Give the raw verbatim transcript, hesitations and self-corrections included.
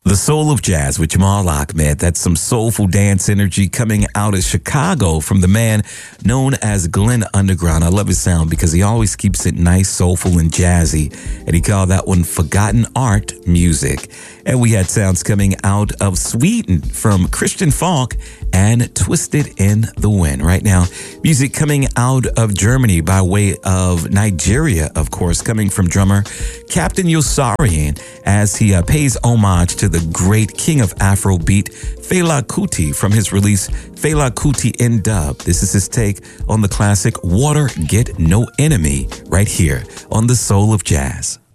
The Soul of Jazz with Jamal Ahmed. That's some soulful dance energy coming out of Chicago from the man known as Glenn Underground. I love his sound because he always keeps it nice, soulful, and jazzy. And he called that one Forgotten Art Music. And we had sounds coming out of Sweden from Christian Falk and Twisted in the Wind. Right now, music coming out of Germany by way of Nigeria, of course, coming from drummer Captain Yosarian as he uh, pays homage to the great king of Afrobeat, Fela Kuti, from his release Fela Kuti in Dub. This is his take on the classic Water Get No Enemy right here on The Soul of Jazz.